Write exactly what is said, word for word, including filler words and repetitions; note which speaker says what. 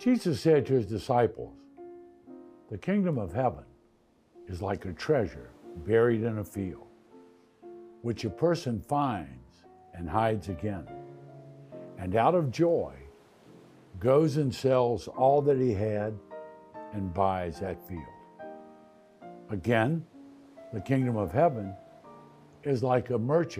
Speaker 1: Jesus said to his disciples, "The kingdom of heaven is like a treasure buried in a field, which a person finds and hides again, and out of joy goes and sells all that he had and buys that field." Again, the kingdom of heaven is like a merchant